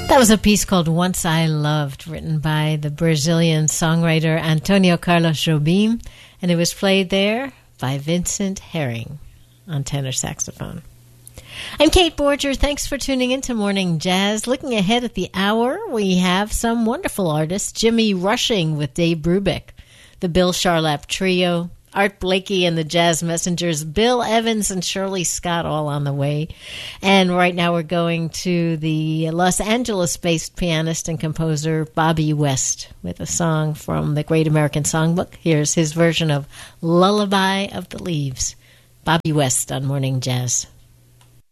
That was a piece called Once I Loved, written by the Brazilian songwriter Antonio Carlos Jobim, and it was played there by Vincent Herring on tenor saxophone. I'm Kate Borger. Thanks for tuning in to Morning Jazz. Looking ahead at the hour, we have some wonderful artists. Jimmy Rushing with Dave Brubeck, the Bill Charlap Trio, Art Blakey and the Jazz Messengers, Bill Evans and Shirley Scott all on the way. And right now we're going to the Los Angeles-based pianist and composer Bobby West with a song from the Great American Songbook. Here's his version of Lullaby of the Leaves. Bobby West on Morning Jazz.